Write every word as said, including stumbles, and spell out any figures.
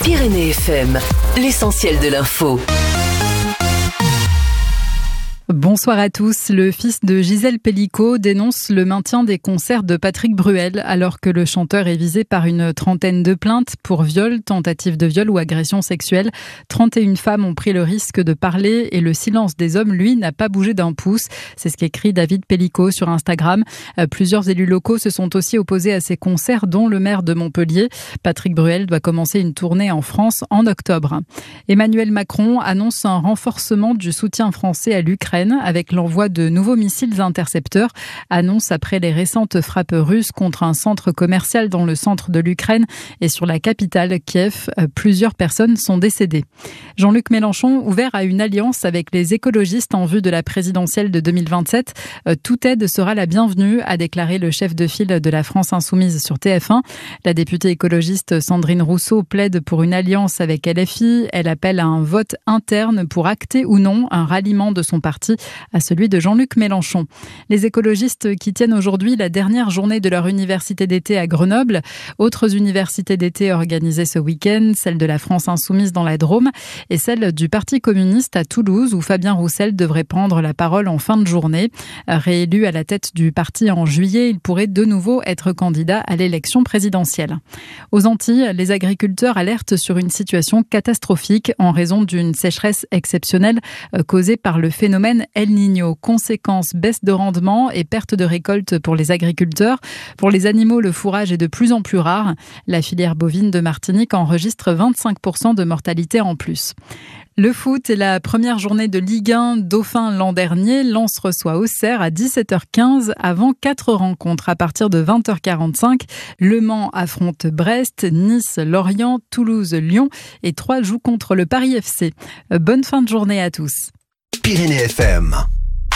Pyrénées F M, l'essentiel de l'info. Bonsoir à tous. Le fils de Gisèle Pelicot dénonce le maintien des concerts de Patrick Bruel alors que le chanteur est visé par une trentaine de plaintes pour viol, tentative de viol ou agression sexuelle. trente et une femmes ont pris le risque de parler et le silence des hommes, lui, n'a pas bougé d'un pouce. C'est ce qu'écrit David Pelicot sur Instagram. Plusieurs élus locaux se sont aussi opposés à ces concerts, dont le maire de Montpellier. Patrick Bruel doit commencer une tournée en France en octobre. Emmanuel Macron annonce un renforcement du soutien français à l'Ukraine avec l'envoi de nouveaux missiles intercepteurs. Annonce après les récentes frappes russes contre un centre commercial dans le centre de l'Ukraine et sur la capitale Kiev. Plusieurs personnes sont décédées. Jean-Luc Mélenchon ouvert à une alliance avec les écologistes en vue de la présidentielle de deux mille vingt-sept. Toute aide sera la bienvenue, a déclaré le chef de file de la France Insoumise sur T F un. La députée écologiste Sandrine Rousseau plaide pour une alliance avec L F I. Elle appelle à un vote interne pour acter ou non un ralliement de son parti à celui de Jean-Luc Mélenchon. Les écologistes qui tiennent aujourd'hui la dernière journée de leur université d'été à Grenoble. Autres universités d'été organisées ce week-end, celle de la France Insoumise dans la Drôme et celle du Parti communiste à Toulouse où Fabien Roussel devrait prendre la parole en fin de journée. Réélu à la tête du parti en juillet, il pourrait de nouveau être candidat à l'élection présidentielle. Aux Antilles, les agriculteurs alertent sur une situation catastrophique en raison d'une sécheresse exceptionnelle causée par le phénomène El Niño. Conséquence, baisse de rendement et perte de récolte pour les agriculteurs. Pour les animaux, le fourrage est de plus en plus rare. La filière bovine de Martinique enregistre vingt-cinq pour cent de mortalité en plus. Le foot est la première journée de Ligue un. Dauphin l'an dernier. Lens reçoit Auxerre à dix-sept heures quinze avant quatre rencontres à partir de vingt heures quarante-cinq. Le Mans affronte Brest, Nice, Lorient, Toulouse, Lyon et Troyes joue contre le Paris F C. Bonne fin de journée à tous. Pyrénées F M.